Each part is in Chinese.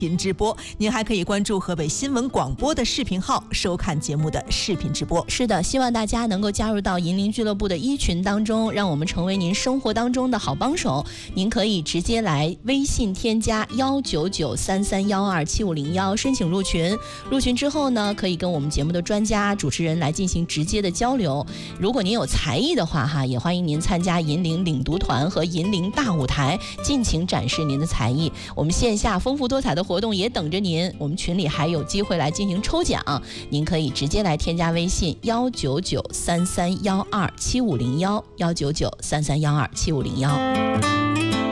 频直播，您还可以关注河北新闻广播的视频号，收看节目的视频直播。 是的，希望大家能够加入到银铃俱乐部的一群当中，让我们成为您生活当中的好帮手。您可以直接来微信添加19933127501申请入群。入群之后呢，可以跟我们节目的专家主持人来进行直接的交流。如果您有才艺的话也欢迎您参加银铃领读团和银铃大舞台，尽情展示您的才艺。我们线下丰富多彩的活动也等着您，我们群里还有机会来进行抽奖，您可以直接来添加微信19933127501，19933127501。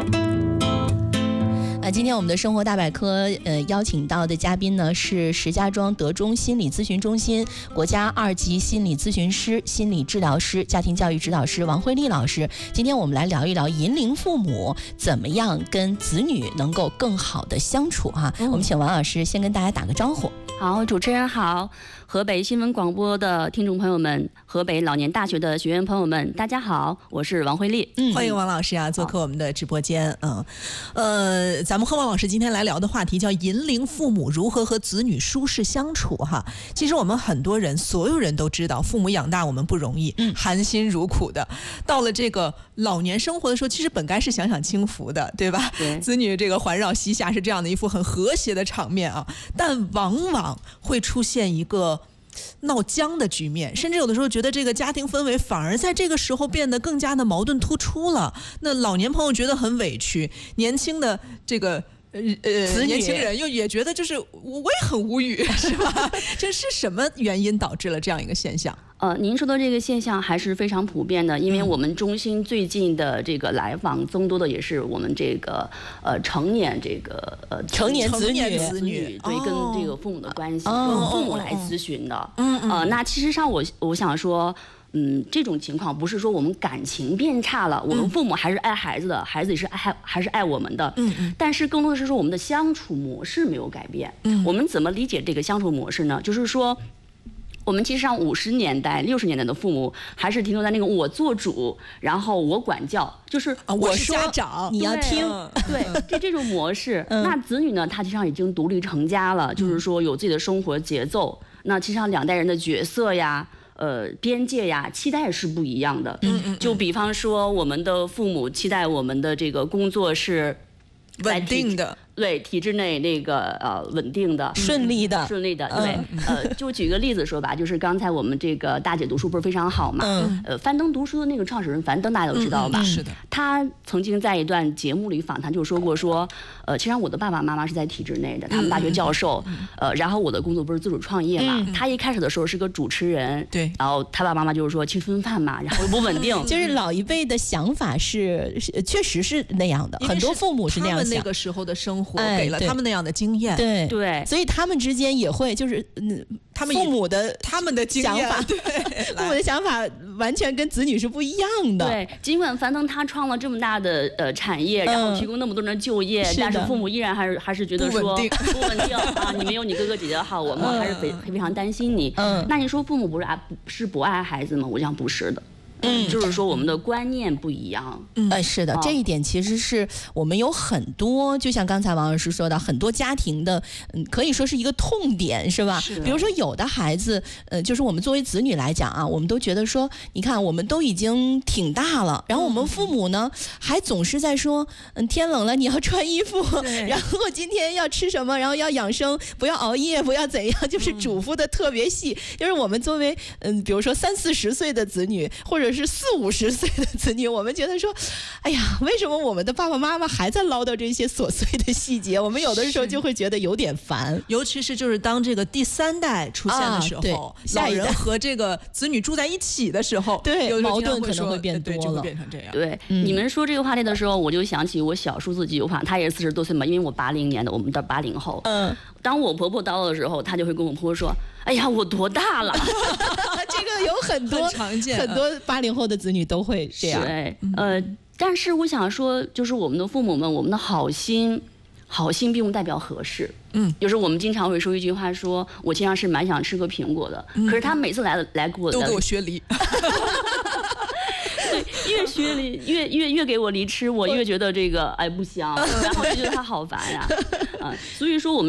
今天我们的生活大百科邀请到的嘉宾呢是石家庄德中心理咨询中心国家2级心理咨询师、心理治疗师、家庭教育指导师王慧丽老师。今天我们来聊一聊银铃父母怎么样跟子女能够更好的相处我们请王老师先跟大家打个招呼。 好，主持人好，河北新闻广播的听众朋友们，河北老年大学的学员朋友们，大家好，我是王慧丽。 欢迎王老师做客我们的直播间。咱们和王老师今天来聊的话题叫银铃父母如何和子女舒适相处其实我们很多人，所有人都知道，父母养大我们不容易，含辛茹苦的。到了这个老年生活的时候，其实本该是享享清福的，对吧？ 对， 子女这个环绕膝下是这样的一副很和谐的场面但往往会出现一个闹僵的局面，甚至有的时候觉得这个家庭氛围反而在这个时候变得更加的矛盾突出了。那老年朋友觉得很委屈，年轻的这个年轻人又也觉得就是我也很无语，是吧？这是什么原因导致了这样一个现象？ 您说的这个现象还是非常普遍的，因为我们中心最近的这个来访增多的也是我们这个成年这个成年子女对，跟这个父母的关系，跟父母来咨询的。那其实上我想说。这种情况不是说我们感情变差了，我们父母还是爱孩子的，孩子也是还是爱我们的。但是更多的是说我们的相处模式没有改变。我们怎么理解这个相处模式呢？就是说，我们其实上50年代、60年代的父母还是停留在那个我做主，然后我管教，就是我是家长， 你要听。 对，这种模式。那子女呢，他其实上已经独立成家了，就是说有自己的生活节奏。那其实上2代人的角色呀。边界呀，期待是不一样的。就比方说，我们的父母期待我们的这个工作是稳定的， 对体制内那个稳定的、 顺利的。 对。就举个例子说吧，就是刚才我们这个大姐读书不是非常好嘛？樊登读书的那个创始人樊登大家都知道吧？ 是的。 他曾经在一段节目里访谈就说过其实我的爸爸妈妈是在体制内的，他们大学教授。然后我的工作不是自主创业嘛？他一开始的时候是个主持人， 对。 然后他爸爸妈妈就是说吃顿饭嘛，然后又不稳定。 就是老一辈的想法是，确实是那样的，很多父母是那样想。 他们那个时候的生活给了他们那样的经验， 对，所以他们之间也会就是他们父母的他们的想法，对， 父母的想法完全跟子女是不一样的。 对，尽管樊登他创了这么大的产业，然后提供那么多人的就业，但是父母依然还是觉得说不稳定你没有你哥哥姐姐好，我们还是非常担心你。那你说父母是不爱孩子吗？我想不是的。就是说我们的观念不一样。 是的，这一点其实是我们有很多，就像刚才王老师说的，很多家庭的，可以说是一个痛点，是吧？比如说有的孩子，就是我们作为子女来讲我们都觉得说，你看我们都已经挺大了，然后我们父母呢，还总是在说，天冷了你要穿衣服，然后今天要吃什么，然后要养生，不要熬夜，不要怎样，就是嘱咐的特别细。就是我们作为比如说30-40岁的子女，或者是40-50岁的子女，我们觉得说，哎呀，为什么我们的爸爸妈妈还在唠叨这些琐碎的细节？我们有的时候就会觉得有点烦， 尤其是就是当这个第3代出现的时候，老人和这个子女住在一起的时候， 对，矛盾可能会变多了， 就会变成这样。 对，你们说这个话题的时候，我就想起我小叔子几句话，他也是40多岁嘛，因为我80年的，我们的80后。当我婆婆叨的时候，她就会跟我婆婆说：“哎呀，我多大了？” 这个有很多常见， 很多80后的子女都会这样。 对，但是我想说，就是我们的父母们，我们的好心并不代表合适。就是我们经常会说一句话说，我经常是蛮想吃个苹果的，可是他每次来给我都给我削梨。 对，越削梨越给我梨吃，我越觉得这个不香，然后就觉得他好烦呀。 所以说我们